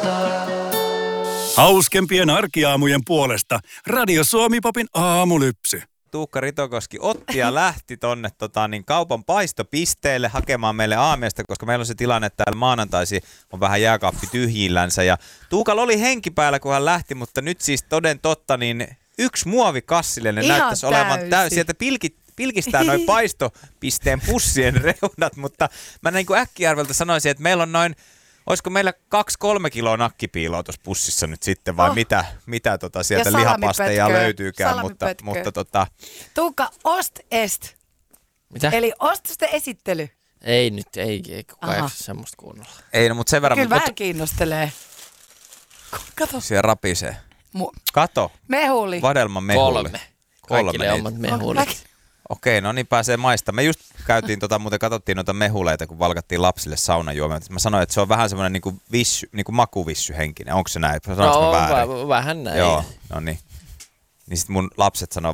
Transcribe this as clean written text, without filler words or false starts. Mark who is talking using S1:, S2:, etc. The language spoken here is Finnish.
S1: Hauskempien arkiaamujen puolesta Radio Suomi-popin aamulypsy.
S2: Tuukka Ritokoski otti ja lähti tonne kaupan paistopisteelle hakemaan meille aamiaista, koska meillä on se tilanne, että täällä maanantaisi on vähän jääkaappi tyhjillänsä. Ja Tuukalla oli henki päällä, kun hän lähti, mutta nyt siis toden totta, niin yksi muovikassillinen näyttäisi olevan täysin. Sieltä pilkistää noin paistopisteen pussien reunat, mutta mä niin kuin äkkiarvelta sanoisin, että meillä on noin, olisiko meillä 2-3 kiloa nakkipiiloa tuossa pussissa nyt sitten, vai mitä sieltä lihapasteja löytyykään, mutta
S3: Tuukka, ost est.
S4: Mitä?
S3: Eli ostosten esittely.
S4: Ei nyt, ei kukaan jaksa semmoista kuunnella.
S2: Ei, no mutta sen verran.
S3: Kyllä vähän kiinnostelee. Kato.
S2: Siellä rapisee. Kato.
S3: Mehuli.
S2: Vadelman mehuli.
S4: 3. Kaikille omat mehulit.
S2: Okei, no niin pääsee maistamaan. Me just käytiin muuten katsottiin noita mehuleita, kun valkattiin lapsille saunajuomia. Mä sanoin, että se on vähän semmoinen niinku makuvissyhenkinen. Onko se näin?
S4: No, vähän näin.
S2: Joo, no niin. Niin sit mun lapset sanoo